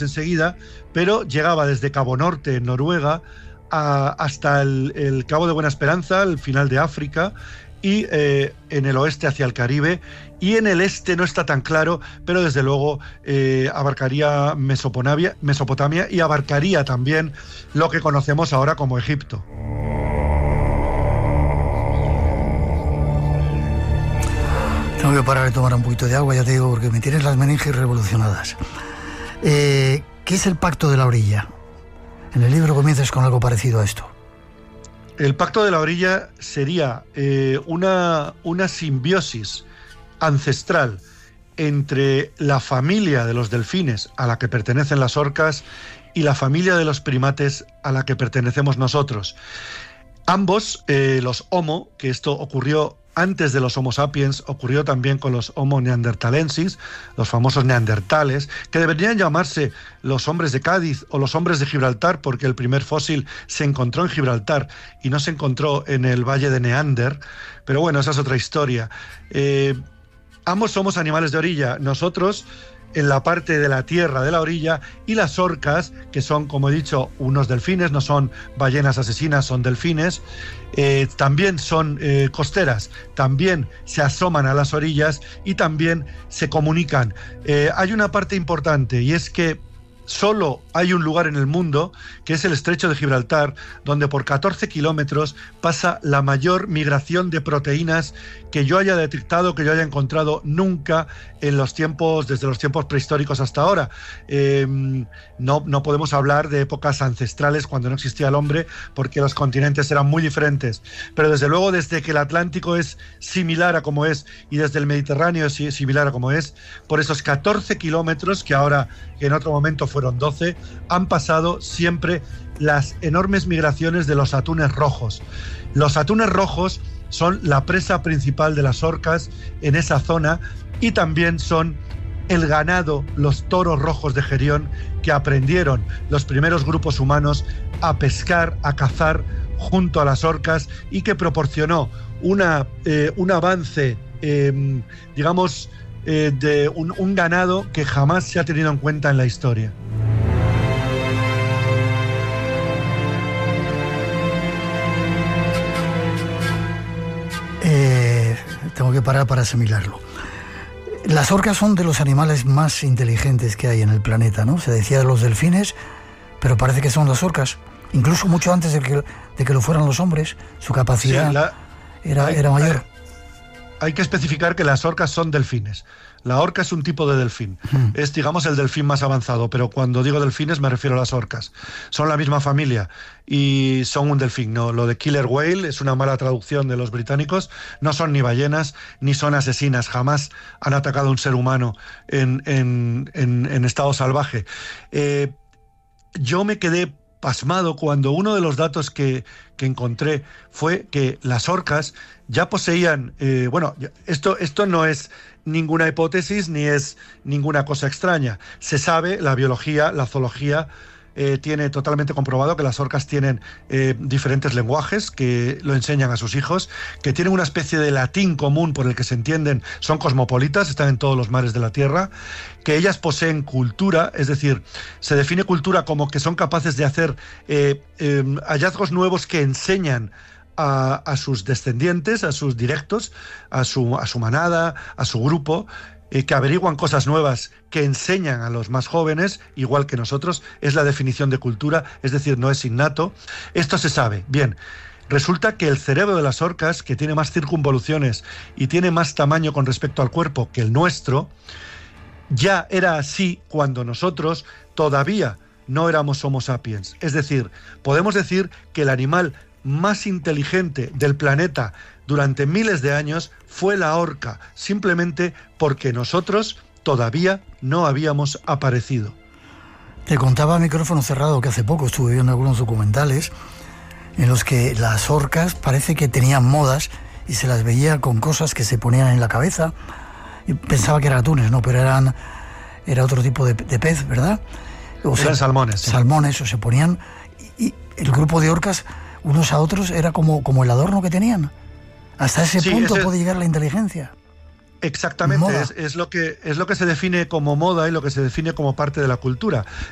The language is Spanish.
enseguida, pero llegaba desde Cabo Norte, en Noruega, hasta el Cabo de Buena Esperanza, el final de África, y en el oeste hacia el Caribe, y en el este no está tan claro, pero desde luego abarcaría Mesopotamia y abarcaría también lo que conocemos ahora como Egipto. Tengo que parar de tomar un poquito de agua, ya te digo, porque me tienes las meninges revolucionadas. ¿Qué es el Pacto de la Orilla? En el libro comienzas con algo parecido a esto. El Pacto de la Orilla sería una simbiosis ancestral entre la familia de los delfines a la que pertenecen las orcas y la familia de los primates a la que pertenecemos nosotros. Ambos, los Homo, que esto ocurrió antes de los Homo sapiens, ocurrió también con los Homo neanderthalensis, los famosos neandertales, que deberían llamarse los hombres de Cádiz o los hombres de Gibraltar, porque el primer fósil se encontró en Gibraltar y no se encontró en el valle de Neander, pero bueno, esa es otra historia. Ambos somos animales de orilla, nosotros en la parte de la tierra de la orilla, y las orcas, que son, como he dicho, unos delfines, no son ballenas asesinas, son delfines, también son costeras, también se asoman a las orillas y también se comunican. Hay una parte importante, y es que solo hay un lugar en el mundo, que es el Estrecho de Gibraltar, donde por 14 kilómetros pasa la mayor migración de proteínas que yo haya detectado, que yo haya encontrado nunca en los tiempos, desde los tiempos prehistóricos hasta ahora. No podemos hablar de épocas ancestrales cuando no existía el hombre, porque los continentes eran muy diferentes, pero desde luego desde que el Atlántico es similar a como es y desde el Mediterráneo es similar a como es, por esos 14 kilómetros, que ahora en otro momento fueron 12, han pasado siempre las enormes migraciones de los atunes rojos. Los atunes rojos son la presa principal de las orcas en esa zona, y también son el ganado, los toros rojos de Gerión, que aprendieron los primeros grupos humanos a pescar, a cazar junto a las orcas, y que proporcionó un avance, digamos, de un ganado que jamás se ha tenido en cuenta en la historia. Tengo que parar para asimilarlo. Las orcas son de los animales más inteligentes que hay en el planeta, ¿no? Se decía de los delfines, pero parece que son las orcas. Incluso mucho antes de que lo fueran los hombres, su capacidad era mayor. Hay que especificar que las orcas son delfines. La orca es un tipo de delfín. Es, digamos, el delfín más avanzado, pero cuando digo delfines me refiero a las orcas. Son la misma familia y son un delfín. No, lo de killer whale es una mala traducción de los británicos. No son ni ballenas, ni son asesinas. Jamás han atacado a un ser humano en estado salvaje. Yo me quedé pasmado cuando uno de los datos que encontré fue que las orcas ya poseían, esto no es ninguna hipótesis ni es ninguna cosa extraña. Se sabe, la biología, la zoología tiene totalmente comprobado que las orcas tienen diferentes lenguajes, que lo enseñan a sus hijos, que tienen una especie de latín común por el que se entienden, son cosmopolitas, están en todos los mares de la Tierra, que ellas poseen cultura, es decir, se define cultura como que son capaces de hacer hallazgos nuevos que enseñan a sus descendientes, a sus directos, a su manada, a su grupo, que averiguan cosas nuevas, que enseñan a los más jóvenes, igual que nosotros. Es la definición de cultura, es decir, no es innato. Esto se sabe. Bien, resulta que el cerebro de las orcas, que tiene más circunvoluciones y tiene más tamaño con respecto al cuerpo que el nuestro, ya era así cuando nosotros todavía no éramos Homo sapiens. Es decir, podemos decir que el animal más inteligente del planeta durante miles de años fue la orca, simplemente porque nosotros todavía no habíamos aparecido. Te contaba a micrófono cerrado que hace poco estuve viendo algunos documentales en los que las orcas parece que tenían modas y se las veía con cosas que se ponían en la cabeza. Y pensaba que eran atunes, ¿no? Pero era otro tipo de pez, ¿verdad? Eran salmones. Sí. Salmones, o se ponían... Y el grupo de orcas, unos a otros, era como el adorno que tenían. Hasta ese punto puede llegar la inteligencia. Exactamente, es lo que se define como moda y lo que se define como parte de la cultura.